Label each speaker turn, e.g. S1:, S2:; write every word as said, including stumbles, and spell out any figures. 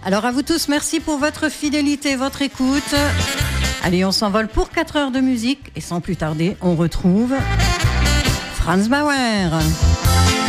S1: Alors à vous tous, merci pour votre fidélité, votre écoute. Allez, on s'envole pour quatre heures de musique et sans plus tarder, on retrouve Franz Bauer.